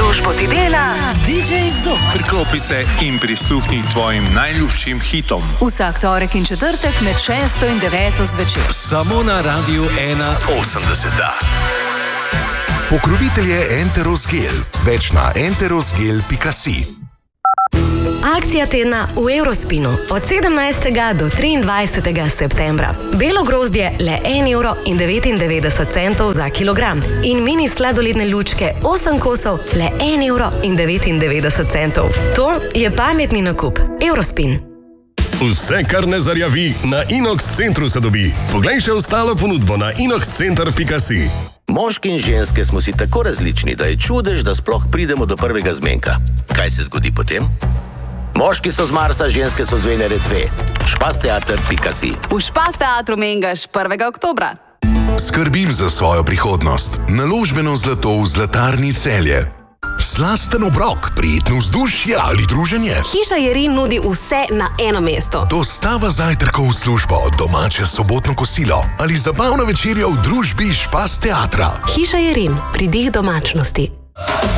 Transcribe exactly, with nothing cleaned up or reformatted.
službo ti dela D J Zok. Priklopi se in prisluhni tvojim najljubšim hitom. Vsak torek in četrtek med šesto in deveto zvečer. Samo na Radiu ena osemdeseta. Pokrovitelj je Enterosgel. Več na enterosgel pika si. Akcija tedna v Eurospinu od sedemnajstega do triindvajsetega septembra. Belo grozdje le en evro in devetindevetdeset centov za kilogram in mini sladoledne lučke osem kosov le en evro in devetindevetdeset centov. To je pametni nakup. Eurospin. Vse, kar ne zarjavi, na Inox centru se dobi. Poglej še ostalo ponudbo na inox center pika si. Moški in ženske smo si tako različni, da je čudež, da sploh pridemo do prvega zmenka. Kaj se zgodi potem? Moški so z Marsa, ženske so z Venere dve. špasteater pika si. V Špas teatru Mengaš prvega oktobra. Skrbim za svojo prihodnost. Naložbeno zlato v Zlatarni Celje. Slasten obrok, prijetno vzdušje ali druženje. Hiša Jerin nudi vse na eno mesto. Dostava zajtrkov v službo, domače sobotno kosilo ali zabavna večerja v družbi Špas teatra. Hiša Jerin, pridih domačnosti.